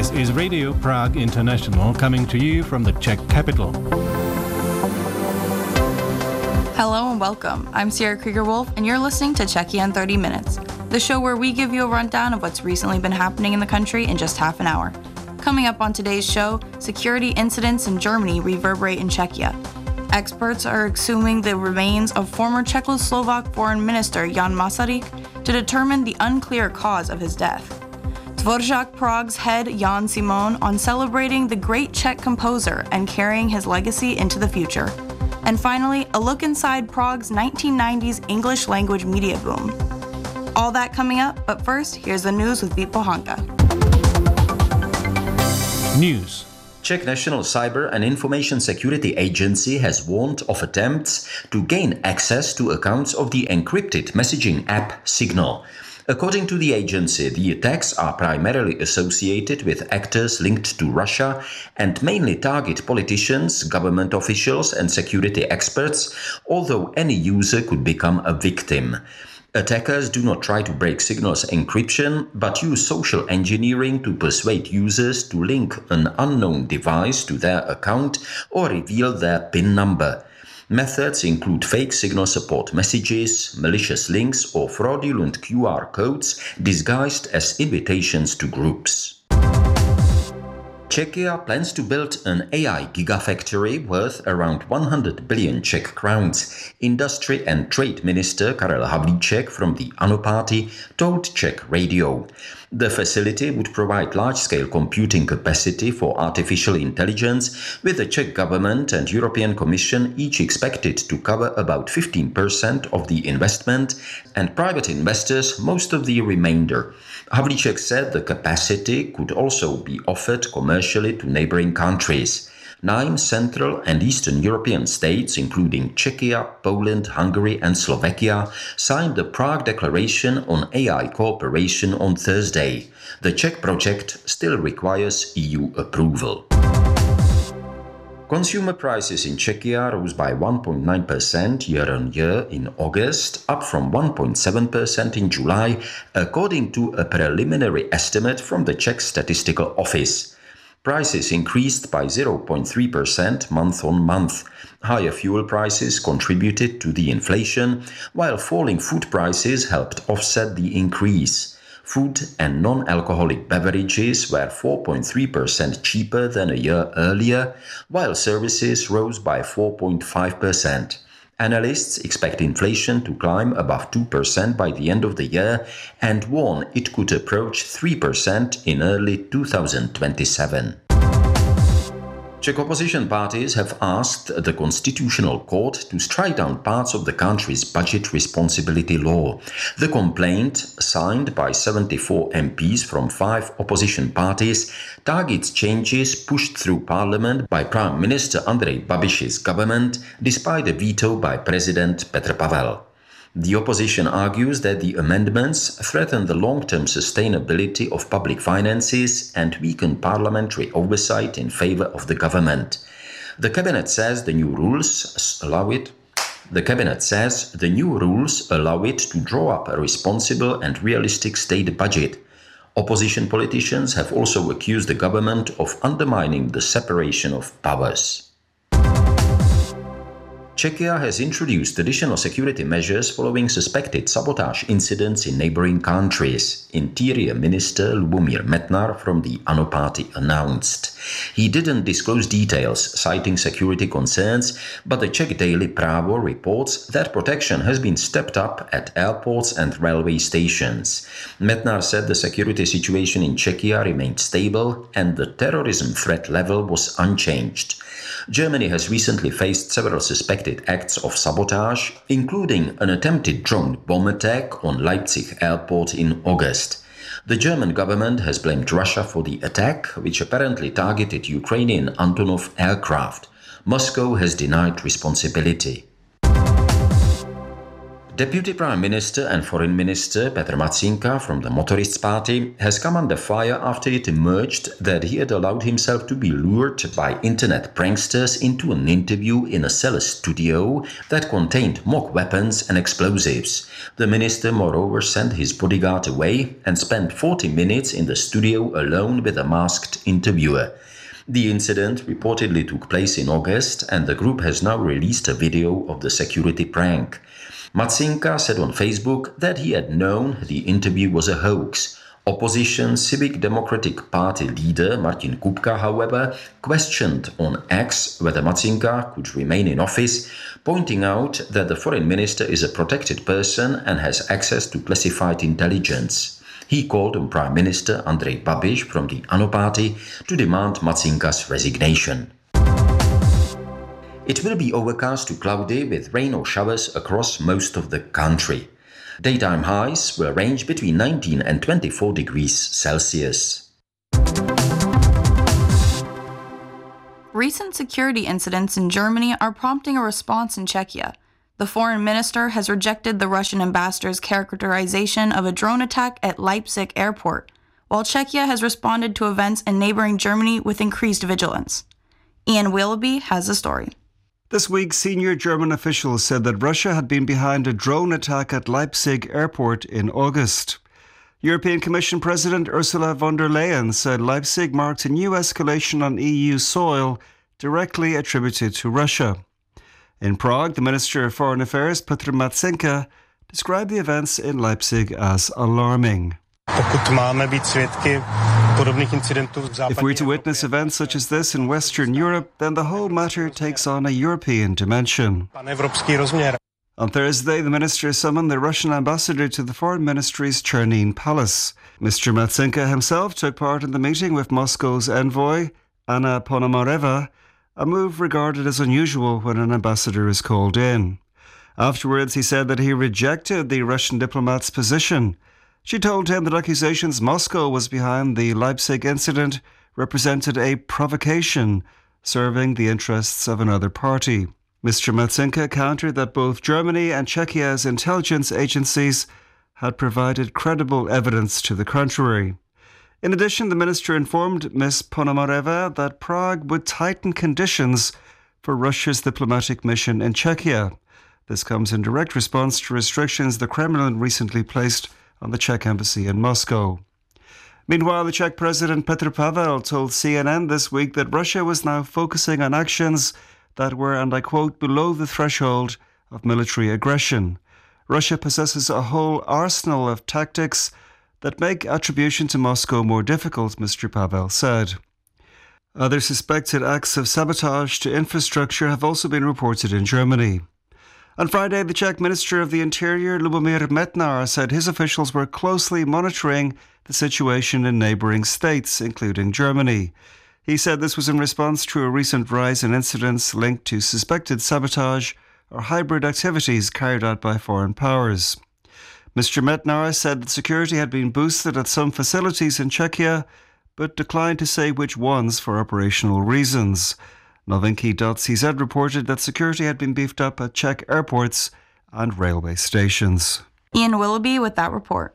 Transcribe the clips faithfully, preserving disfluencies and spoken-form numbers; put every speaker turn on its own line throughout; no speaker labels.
This is Radio Prague International coming to you from the Czech capital.
Hello and welcome. I'm Sierra Krieger-Wolf, and you're listening to Czechia in thirty minutes, the show where we give you a rundown of what's recently been happening in the country in just half an hour. Coming up on today's show, security incidents in Germany reverberate in Czechia. Experts are exhuming the remains of former Czechoslovak Foreign Minister Jan Masaryk to determine the unclear cause of his death. Dvorak Prague's head Jan Simon on celebrating the great Czech composer and carrying his legacy into the future. And finally, a look inside Prague's nineteen nineties English language media boom. All that coming up, but first, here's the news with Vít Pohanka.
News.
Czech National Cyber and Information Security Agency has warned of attempts to gain access to accounts of the encrypted messaging app Signal. According to the agency, the attacks are primarily associated with actors linked to Russia and mainly target politicians, government officials, and security experts, although any user could become a victim. Attackers do not try to break Signal's encryption, but use social engineering to persuade users to link an unknown device to their account or reveal their PIN number. Methods include fake Signal support messages, malicious links, or fraudulent Q R codes disguised as invitations to groups. Czechia plans to build an A I gigafactory worth around one hundred billion Czech crowns. Industry and Trade Minister Karel Havlíček from the ANO party told Czech radio. The facility would provide large-scale computing capacity for artificial intelligence, with the Czech government and European Commission each expected to cover about fifteen percent of the investment and private investors most of the remainder. Havlíček said the capacity could also be offered commercially to neighboring countries. Nine Central and Eastern European states, including Czechia, Poland, Hungary and Slovakia, signed the Prague Declaration on A I cooperation on Thursday. The Czech project still requires E U approval. Consumer prices in Czechia rose by one point nine percent year-on-year in August, up from one point seven percent in July, according to a preliminary estimate from the Czech Statistical Office. Prices increased by zero point three percent month-on-month. Higher fuel prices contributed to the inflation, while falling food prices helped offset the increase. Food and non-alcoholic beverages were four point three percent cheaper than a year earlier, while services rose by four point five percent. Analysts expect inflation to climb above two percent by the end of the year and warn it could approach three percent in early two thousand twenty-seven. Czech opposition parties have asked the Constitutional Court to strike down parts of the country's budget responsibility law. The complaint, signed by seventy-four M Ps from five opposition parties, targets changes pushed through parliament by Prime Minister Andrej Babiš's government, despite a veto by President Petr Pavel. The opposition argues that the amendments threaten the long-term sustainability of public finances and weaken parliamentary oversight in favor of the government. The cabinet says the new rules allow it. The cabinet says the new rules allow it to draw up a responsible and realistic state budget. Opposition politicians have also accused the government of undermining the separation of powers. Czechia has introduced additional security measures following suspected sabotage incidents in neighboring countries, Interior Minister Lubomír Metnar from the ANO party announced. He didn't disclose details, citing security concerns, but the Czech daily Právo reports that protection has been stepped up at airports and railway stations. Metnar said the security situation in Czechia remained stable and the terrorism threat level was unchanged. Germany has recently faced several suspected acts of sabotage, including an attempted drone bomb attack on Leipzig airport in August. The German government has blamed Russia for the attack, which apparently targeted Ukrainian Antonov aircraft. Moscow has denied responsibility. Deputy Prime Minister and Foreign Minister Petr Matsinka from the Motorists Party has come under fire after it emerged that he had allowed himself to be lured by internet pranksters into an interview in a cellar studio that contained mock weapons and explosives. The minister moreover sent his bodyguard away and spent forty minutes in the studio alone with a masked interviewer. The incident reportedly took place in August, and the group has now released a video of the security prank. Matsinka said on Facebook that he had known the interview was a hoax. Opposition Civic Democratic Party leader Martin Kupka, however, questioned on X whether Matsinka could remain in office, pointing out that the foreign minister is a protected person and has access to classified intelligence. He called on Prime Minister Andrej Babiš from the ANO party to demand Matsinka's resignation. It will be overcast to cloudy with rain or showers across most of the country. Daytime highs will range between nineteen and twenty-four degrees Celsius.
Recent security incidents in Germany are prompting a response in Czechia. The foreign minister has rejected the Russian ambassador's characterization of a drone attack at Leipzig airport, while Czechia has responded to events in neighboring Germany with increased vigilance. Ian Willoughby has the story.
This week, senior German officials said that Russia had been behind a drone attack at Leipzig airport in August. European Commission President Ursula von der Leyen said Leipzig marked a new escalation on E U soil directly attributed to Russia. In Prague, the Minister of Foreign Affairs, Petr Matsinka, described the events in Leipzig as alarming. If we're to witness events such as this in Western Europe, then the whole matter takes on a European dimension. On Thursday, the minister summoned the Russian ambassador to the Foreign Ministry's Chernin Palace. Mister Matsinka himself took part in the meeting with Moscow's envoy, Anna Ponomareva, a move regarded as unusual when an ambassador is called in. Afterwards, he said that he rejected the Russian diplomat's position. She told him that accusations Moscow was behind the Leipzig incident represented a provocation, serving the interests of another party. Mister Matsinka countered that both Germany and Czechia's intelligence agencies had provided credible evidence to the contrary. In addition, the minister informed Miz Ponomareva that Prague would tighten conditions for Russia's diplomatic mission in Czechia. This comes in direct response to restrictions the Kremlin recently placed on the Czech embassy in Moscow. Meanwhile, the Czech President Petr Pavel told C N N this week that Russia was now focusing on actions that were, and I quote, below the threshold of military aggression. Russia possesses a whole arsenal of tactics that make attribution to Moscow more difficult, Mister Pavel said. Other suspected acts of sabotage to infrastructure have also been reported in Germany. On Friday, the Czech Minister of the Interior, Lubomír Metnar, said his officials were closely monitoring the situation in neighbouring states, including Germany. He said this was in response to a recent rise in incidents linked to suspected sabotage or hybrid activities carried out by foreign powers. Mister Metnar said that security had been boosted at some facilities in Czechia, but declined to say which ones for operational reasons. Novinky dot c z reported that security had been beefed up at Czech airports and railway stations.
Ian Willoughby with that report.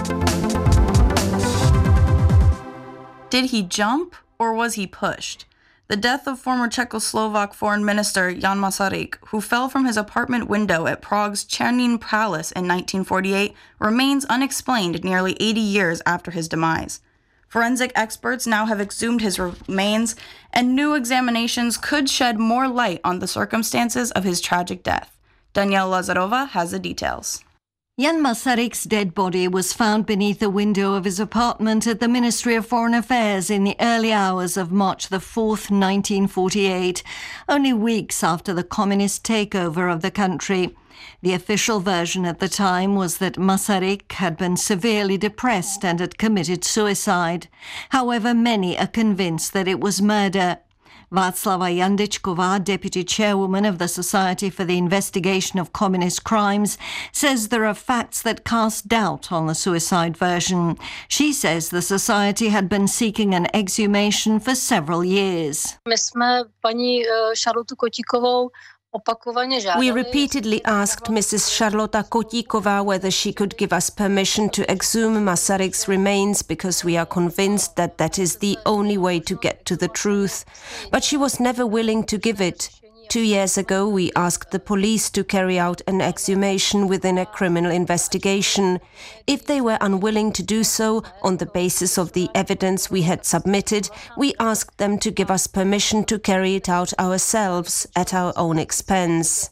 Did he jump or was he pushed? The death of former Czechoslovak Foreign Minister Jan Masaryk, who fell from his apartment window at Prague's Chernin Palace in nineteen forty-eight, remains unexplained nearly eighty years after his demise. Forensic experts now have exhumed his remains, and new examinations could shed more light on the circumstances of his tragic death. Danielle Lazarova has the details.
Jan Masaryk's dead body was found beneath the window of his apartment at the Ministry of Foreign Affairs in the early hours of March the fourth, nineteen forty-eight, only weeks after the communist takeover of the country. The official version at the time was that Masaryk had been severely depressed and had committed suicide. However, many are convinced that it was murder. Václava Jandičková, deputy chairwoman of the Society for the Investigation of Communist Crimes, says there are facts that cast doubt on the suicide version. She says the society had been seeking an exhumation for several years.
My jsme paní Šarlotu Kotíkovou We repeatedly asked Missus Charlota Kotíková whether she could give us permission to exhume Masaryk's remains because we are convinced that that is the only way to get to the truth. But she was never willing to give it. Two years ago, we asked the police to carry out an exhumation within a criminal investigation. If they were unwilling to do so, on the basis of the evidence we had submitted, we asked them to give us permission to carry it out ourselves at our own expense.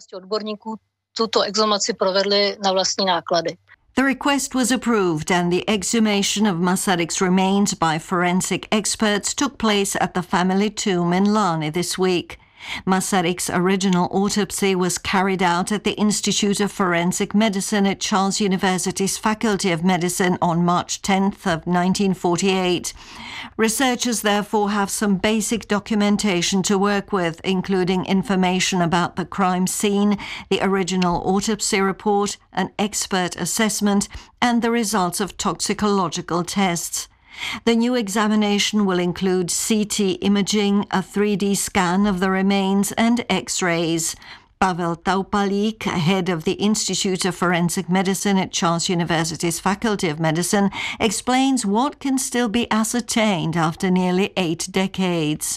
The request was approved and the exhumation of Masaryk's remains by forensic experts took place at the family tomb in Lani this week. Masaryk's original autopsy was carried out at the Institute of Forensic Medicine at Charles University's Faculty of Medicine on March tenth of nineteen forty-eight. Researchers therefore have some basic documentation to work with, including information about the crime scene, the original autopsy report, an expert assessment, and the results of toxicological tests. The new examination will include C T imaging, a three D scan of the remains, and X-rays. Pavel Taupalík, head of the Institute of Forensic Medicine at Charles University's Faculty of Medicine, explains what can still be ascertained after nearly eight decades.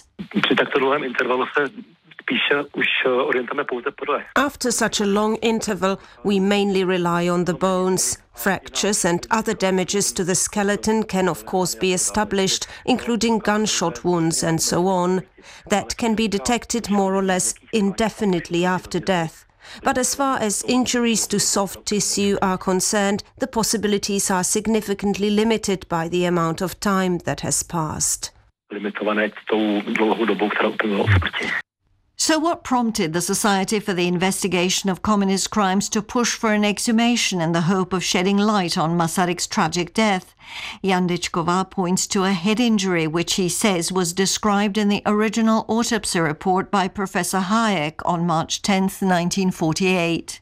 After such a long interval, we mainly rely on the bones. Fractures and other damages to the skeleton can of course be established, including gunshot wounds and so on. That can be detected more or less indefinitely after death. But as far as injuries to soft tissue are concerned, the possibilities are significantly limited by the amount of time that has passed.
So what prompted the Society for the Investigation of Communist Crimes to push for an exhumation in the hope of shedding light on Masaryk's tragic death? Jandičková points to a head injury which he says was described in the original autopsy report by Professor Hayek on March tenth, nineteen forty-eight.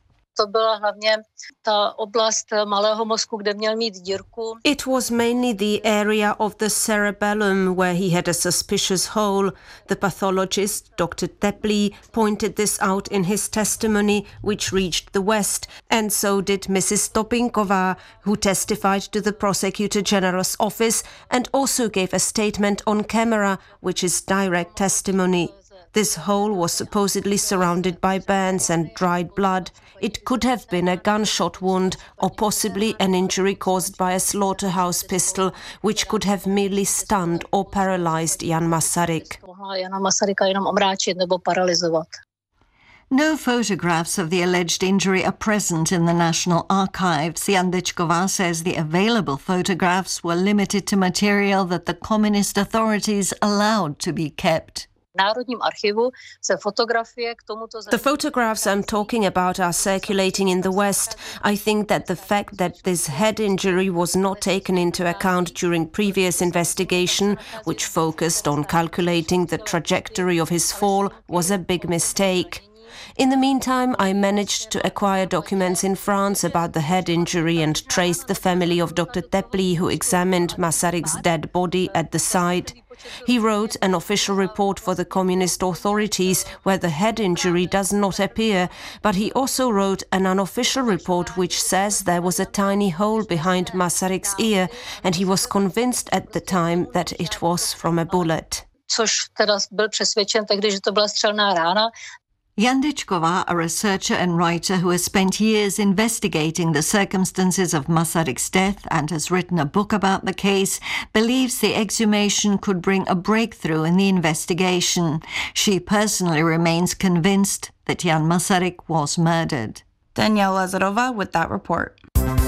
It was mainly the area of the cerebellum where he had a suspicious hole. The pathologist, Doctor Teplý, pointed this out in his testimony, which reached the West, and so did Missus Topinková, who testified to the Prosecutor General's office and also gave a statement on camera, which is direct testimony. This hole was supposedly surrounded by burns and dried blood. It could have been a gunshot wound or possibly an injury caused by a slaughterhouse pistol, which could have merely stunned or paralyzed Jan Masaryk.
No photographs of the alleged injury are present in the National Archives. Jandičková says the available photographs were limited to material that the communist authorities allowed to be kept.
The photographs I'm talking about are circulating in the West. I think that the fact that this head injury was not taken into account during previous investigation, which focused on calculating the trajectory of his fall, was a big mistake. In the meantime, I managed to acquire documents in France about the head injury and traced the family of Doctor Teplý, who examined Masaryk's dead body at the site. He wrote an official report for the communist authorities where the head injury does not appear, but he also wrote an unofficial report which says there was a tiny hole behind Masaryk's ear, and he was convinced at the time that it was from a bullet.
Jandičková, a researcher and writer who has spent years investigating the circumstances of Masaryk's death and has written a book about the case, believes the exhumation could bring a breakthrough in the investigation. She personally remains convinced that Jan Masaryk was murdered.
Danielle Lazarova with that report.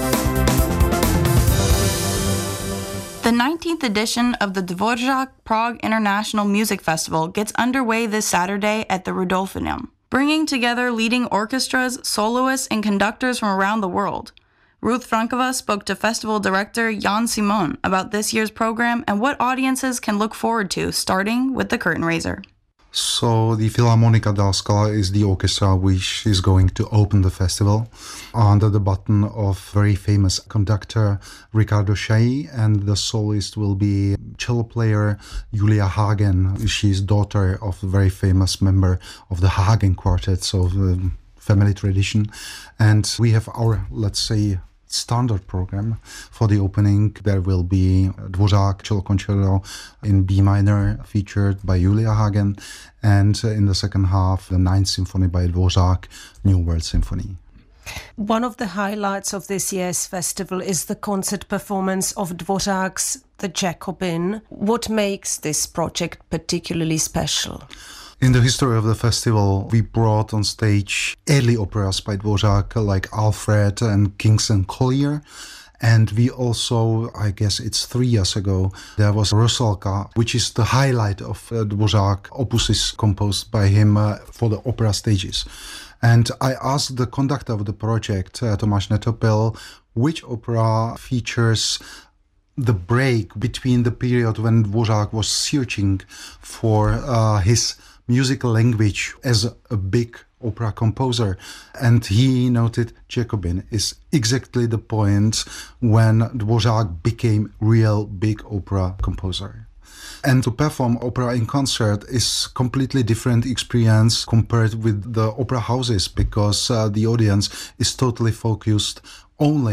The nineteenth edition of the Dvorak Prague International Music Festival gets underway this Saturday at the Rudolfinum, bringing together leading orchestras, soloists, and conductors from around the world. Ruth Frankova spoke to festival director Jan Simon about this year's program and what audiences can look forward to, starting with the curtain raiser.
So the Filarmonica della Scala is the orchestra which is going to open the festival under the baton of very famous conductor Riccardo Chailly, and the soloist will be cello player Julia Hagen. She's daughter of a very famous member of the Hagen Quartet, so the family tradition. And we have our, let's say, standard program. For the opening, there will be Dvořák cello concerto in B minor featured by Julia Hagen, and in the second half, the Ninth Symphony by Dvořák, New World Symphony.
One of the highlights of this year's festival is the concert performance of Dvořák's The Jacobin. What makes this project particularly special?
In the history of the festival, we brought on stage early operas by Dvořák like Alfred and Kings and Collier. And we also, I guess it's three years ago, there was Rusalka, which is the highlight of uh, Dvořák opuses composed by him uh, for the opera stages. And I asked the conductor of the project, uh, Tomáš Netopil, which opera features the break between the period when Dvořák was searching for uh, his musical language as a big opera composer. And he noted Jacobin is exactly the point when Dvořák became real big opera composer. And to perform opera in concert is completely different experience compared with the opera houses, because uh, the audience is totally focused only